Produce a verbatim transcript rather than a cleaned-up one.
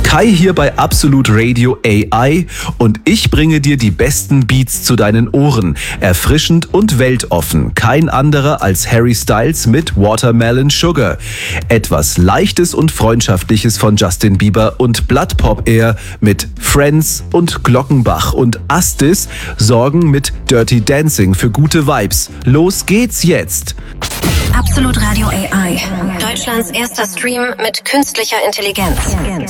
Kai hier bei Absolute Radio A I und ich bringe dir die besten Beats zu deinen Ohren. Erfrischend und weltoffen. Kein anderer als Harry Styles mit Watermelon Sugar. Etwas Leichtes und Freundschaftliches von Justin Bieber und Blood Pop Air mit Friends und Glockenbach und Astis sorgen mit Dirty Dancing für gute Vibes. Los geht's jetzt! Absolute Radio A I. Deutschlands erster Stream mit künstlicher Intelligenz.